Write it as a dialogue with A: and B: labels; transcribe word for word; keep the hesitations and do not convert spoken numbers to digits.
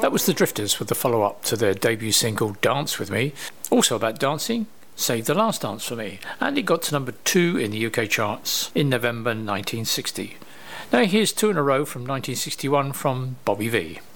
A: That was the Drifters with the follow-up to their debut single Dance With Me. Also about dancing, Save the Last Dance for Me, and it got to number two in the U K charts in November nineteen sixty. Now here's two in a row from nineteen sixty-one from Bobby Vee.